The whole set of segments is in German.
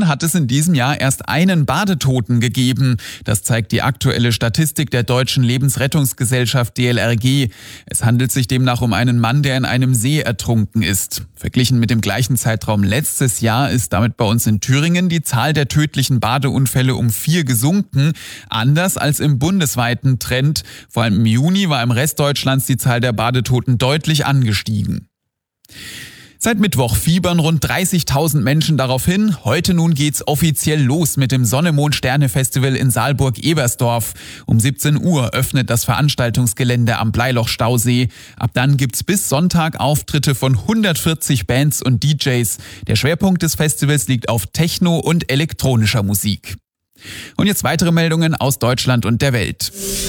Thüringen hat es in diesem Jahr erst einen Badetoten gegeben. Das zeigt die aktuelle Statistik der Deutschen Lebensrettungsgesellschaft DLRG. Es handelt sich demnach um einen Mann, der in einem See ertrunken ist. Verglichen mit dem gleichen Zeitraum letztes Jahr ist damit bei uns in Thüringen die Zahl der tödlichen Badeunfälle um 4 gesunken. Anders als im bundesweiten Trend. Vor allem im Juni war im Rest Deutschlands die Zahl der Badetoten deutlich angestiegen. Seit Mittwoch fiebern rund 30.000 Menschen darauf hin. Heute nun geht's offiziell los mit dem Sonne-Mond-Sterne-Festival in Saalburg-Ebersdorf. Um 17 Uhr öffnet das Veranstaltungsgelände am Bleiloch-Stausee. Ab dann gibt's bis Sonntag Auftritte von 140 Bands und DJs. Der Schwerpunkt des Festivals liegt auf Techno und elektronischer Musik. Und jetzt weitere Meldungen aus Deutschland und der Welt.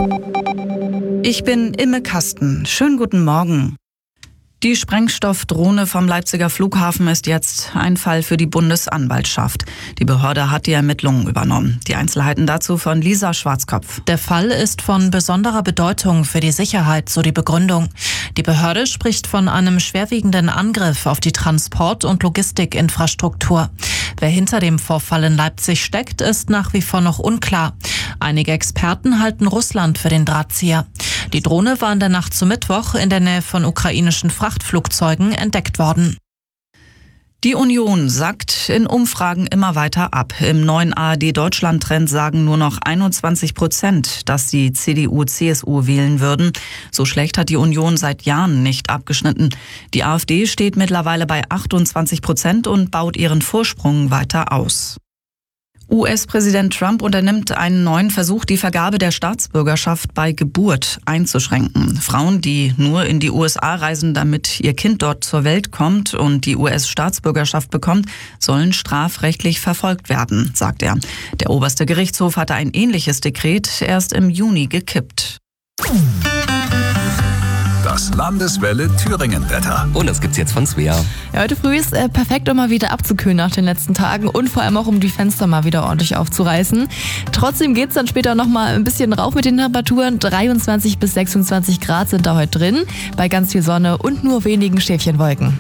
Ich bin Imme Kasten. Schönen guten Morgen. Die Sprengstoffdrohne vom Leipziger Flughafen ist jetzt ein Fall für die Bundesanwaltschaft. Die Behörde hat die Ermittlungen übernommen. Die Einzelheiten dazu von Lisa Schwarzkopf. Der Fall ist von besonderer Bedeutung für die Sicherheit, so die Begründung. Die Behörde spricht von einem schwerwiegenden Angriff auf die Transport- und Logistikinfrastruktur. Wer hinter dem Vorfall in Leipzig steckt, ist nach wie vor noch unklar. Einige Experten halten Russland für den Drahtzieher. Die Drohne war in der Nacht zu Mittwoch in der Nähe von ukrainischen Frachtflugzeugen entdeckt worden. Die Union sackt in Umfragen immer weiter ab. Im neuen ARD-Deutschland-Trend sagen nur noch 21%, dass sie CDU/CSU wählen würden. So schlecht hat die Union seit Jahren nicht abgeschnitten. Die AfD steht mittlerweile bei 28% und baut ihren Vorsprung weiter aus. US-Präsident Trump unternimmt einen neuen Versuch, die Vergabe der Staatsbürgerschaft bei Geburt einzuschränken. Frauen, die nur in die USA reisen, damit ihr Kind dort zur Welt kommt und die US-Staatsbürgerschaft bekommt, sollen strafrechtlich verfolgt werden, sagt er. Der oberste Gerichtshof hatte ein ähnliches Dekret erst im Juni gekippt. Das Landeswelle Thüringen-Wetter. Und das gibt's jetzt von Svea. Ja, heute früh ist perfekt, um mal wieder abzukühlen nach den letzten Tagen und vor allem auch, um die Fenster mal wieder ordentlich aufzureißen. Trotzdem geht's dann später nochmal ein bisschen rauf mit den Temperaturen. 23 bis 26 Grad sind da heute drin, bei ganz viel Sonne und nur wenigen Schäfchenwolken.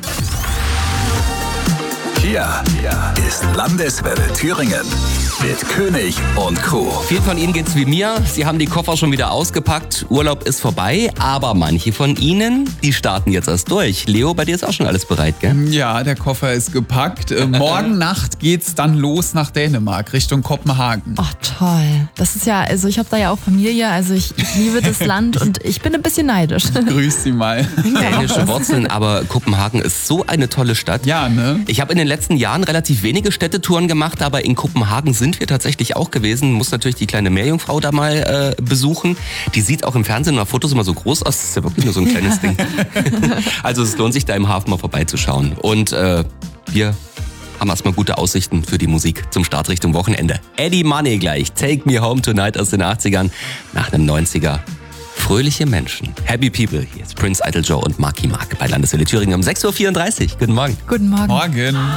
Hier ist Landeswelle Thüringen mit König und Co. Vielen von Ihnen geht's wie mir. Sie haben die Koffer schon wieder ausgepackt. Urlaub ist vorbei, aber manche von Ihnen, die starten jetzt erst durch. Leo, bei dir ist auch schon alles bereit, gell? Ja, der Koffer ist gepackt. Morgen Nacht geht's dann los nach Dänemark, Richtung Kopenhagen. Ach toll. Das ist ja, also ich habe da ja auch Familie, also ich liebe das Land und ich bin ein bisschen neidisch. Grüß Sie mal. Dänische Wurzeln, aber Kopenhagen ist so eine tolle Stadt. Ja, ne? Ich habe in den letzten Jahren relativ wenige Städtetouren gemacht, aber in Kopenhagen sind wir tatsächlich auch gewesen. Muss natürlich die kleine Meerjungfrau da mal besuchen. Die sieht auch im Fernsehen und auf Fotos immer so groß aus. Das ist ja wirklich nur so ein kleines Ding. Also es lohnt sich da im Hafen mal vorbeizuschauen. Und wir haben erstmal gute Aussichten für die Musik zum Start Richtung Wochenende. Eddie Money gleich. Take Me Home Tonight aus den 80ern. Nach einem 90er. Fröhliche Menschen. Happy People. Hier ist Prince, Idol Joe und Marky Mark bei Landeswelle Thüringen um 6.34 Uhr. Guten Morgen. Guten Morgen. Morgen.